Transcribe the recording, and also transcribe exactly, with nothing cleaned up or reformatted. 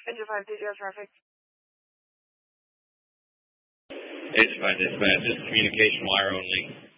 Engine five, D J S traffic. Engine five, dispatch, this is communication wire only.